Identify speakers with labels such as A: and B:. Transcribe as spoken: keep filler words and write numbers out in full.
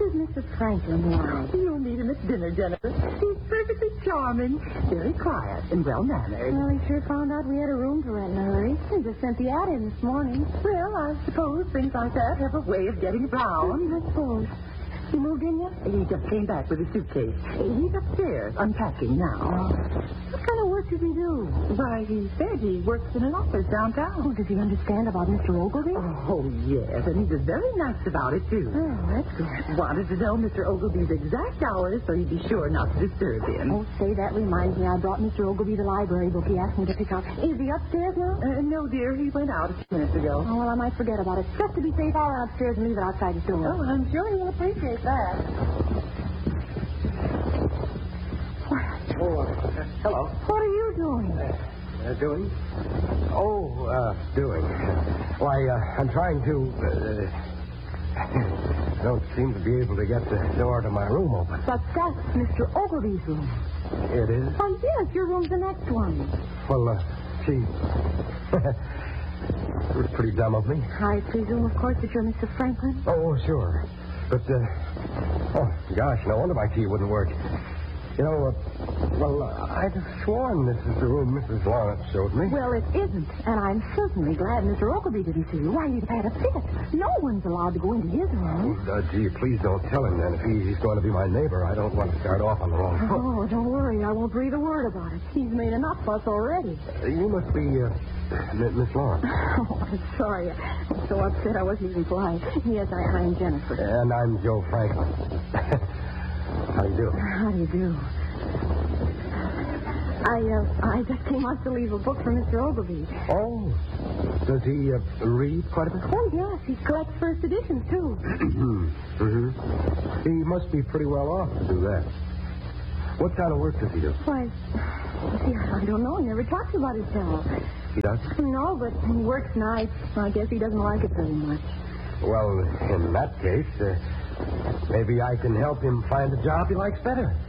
A: is Mister Franklin like?
B: You'll meet him at dinner, Jennifer. He's perfectly charming, very quiet and well-mannered.
A: Well, he sure found out we had a room to rent in a hurry. He just sent the ad in this morning.
B: Well, I suppose things like that have a way of getting around.
A: I suppose. He moved in yet?
B: He just came back with a suitcase. He's upstairs unpacking now.
A: What kind of work does he do?
B: Why, he said he works in an office downtown.
A: Oh, does he understand about Mister Ogilvy?
B: Oh, yes, and he was very nice about it, too.
A: Oh, that's good.
B: Wanted to know Mister Ogilvy's exact hours so he'd be sure not to disturb him.
A: Oh, say, that reminds me. I brought Mister Ogilvy the library book he asked me to pick up. Is he upstairs now?
B: Uh, no, dear, he went out a few minutes ago.
A: Oh, well, I might forget about it. Just to be safe, I'll run upstairs and leave it outside the door.
B: Oh, I'm sure he'll appreciate that.
C: Oh, uh, hello.
A: What are you doing?
C: Uh, doing? Oh, uh, doing. Why, uh, I'm trying to, uh, don't seem to be able to get the door to my room open.
A: But that's Mister Ogilvy's room.
C: It is?
A: Oh, yes, your room's the next one.
C: Well, uh, gee, it was pretty dumb of me.
A: I presume, of course, that you're Mister Franklin?
C: Oh, sure. But, uh, oh, gosh, no wonder my key wouldn't work. You know, uh, well, uh, I'd have sworn this is the room Missus Lawrence showed me.
A: Well, it isn't, and I'm certainly glad Mister Ogilvy didn't see you. Why, you'd have had a fit. No one's allowed to go into his room.
C: Oh, uh, gee, please don't tell him then. If he, he's going to be my neighbor, I don't want to start off on the wrong foot.
A: Oh, don't worry. I won't breathe a word about it. He's made enough fuss already.
C: Uh, you must be, uh, M- Miss Lawrence.
A: Oh, I'm sorry. I'm so upset I wasn't even polite. Yes, I, I'm Jennifer.
C: And I'm Joe Franklin. How do you do?
A: How do you do? I, uh, I just came out to leave a book for Mister Ogilvy.
C: Oh, does he uh, read quite a bit?
A: Oh, yes. He collects first editions, too.
C: mm-hmm. He must be pretty well off to do that. What kind of work does he do?
A: Why, see, I don't know. He never talks about his job.
C: He does?
A: No, but he works nights. I guess he doesn't like it very much.
C: Well, in that case, uh, maybe I can help him find a job he likes better.